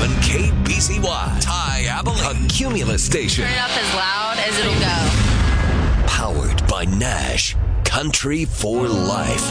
on KBCY, Ty Abilene, a Cumulus station. Turn it up as loud as it'll go. Powered by Nash, Country for Life.